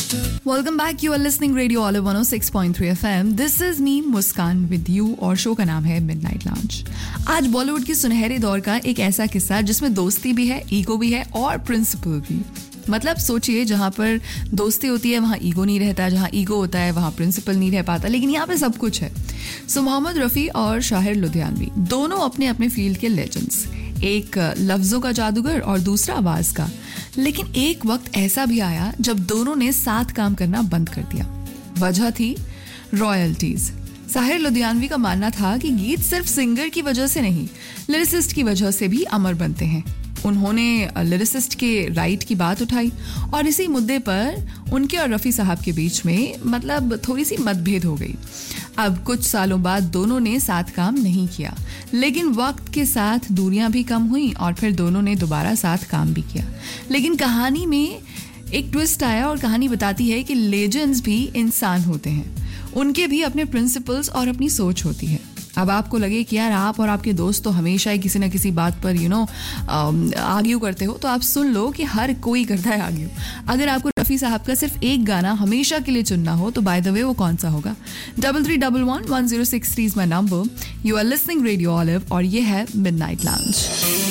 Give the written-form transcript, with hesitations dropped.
Welcome back, you are listening radio olive 106.3 FM. This is me Muskan with you और show का नाम है midnight lounge. आज बॉलीवुड की सुनहरे दौर का एक ऐसा किस्सा जिसमें दोस्ती भी है, ईगो भी है और प्रिंसिपल भी. मतलब सोचिए, जहाँ पर दोस्ती होती है वहाँ ईगो नहीं रहता, जहाँ ईगो होता है वहाँ प्रिंसिपल नहीं रह पाता, लेकिन यहाँ पे सब कुछ है. सो मोहम्मद रफ़ी और शाहिर लुधियानवी दोनों अपने अपने फील्ड के लेजेंड्स, एक लफ्जों का जादूगर और दूसरा आवाज का. लेकिन एक वक्त ऐसा भी आया जब दोनों ने साथ काम करना बंद कर दिया. वजह थी रॉयल्टीज. शाहिर लुधियानवी का मानना था कि गीत सिर्फ सिंगर की वजह से नहीं, लिरिसिस्ट की वजह से भी अमर बनते हैं. उन्होंने लिरिसिस्ट के राइट की बात उठाई और इसी मुद्दे पर उनके और रफ़ी साहब के बीच में मतलब थोड़ी सी मतभेद हो गई. अब कुछ सालों बाद दोनों ने साथ काम नहीं किया, लेकिन वक्त के साथ दूरियां भी कम हुई और फिर दोनों ने दोबारा साथ काम भी किया. लेकिन कहानी में एक ट्विस्ट आया और कहानी बताती है कि लेजेंड्स भी इंसान होते हैं, उनके भी अपने प्रिंसिपल्स और अपनी सोच होती है. अब आपको लगे कि यार आप और आपके दोस्त तो हमेशा ही किसी ना किसी बात पर आर्ग्यू करते हो, तो आप सुन लो कि हर कोई करता है आर्ग्यू. अगर आपको रफ़ी साहब का सिर्फ एक गाना हमेशा के लिए चुनना हो तो बाय द वे वो कौन सा होगा? 33111063 is my number. You are listening radio olive और ये है मिडनाइट लाउंज.